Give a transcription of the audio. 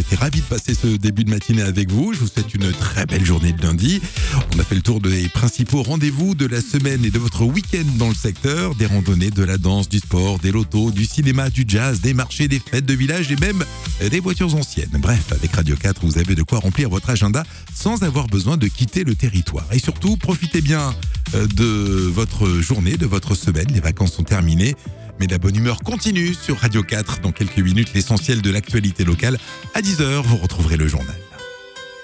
été ravi de passer ce début de matinée avec vous. Je vous souhaite une très belle journée de lundi. On a fait le tour des principaux rendez-vous de la semaine et de votre week-end dans le secteur. Des randonnées, de la danse, du sport, des lotos, du cinéma, du jazz, des marchés, des fêtes de village et même des voitures anciennes. Bref, avec Radio 4, vous avez de quoi remplir votre agenda sans avoir besoin de quitter le territoire. Et surtout, profitez bien de votre journée, de votre semaine. Les vacances sont terminées, mais la bonne humeur continue sur Radio 4. Dans quelques minutes, l'essentiel de l'actualité locale. À 10h, vous retrouverez le journal.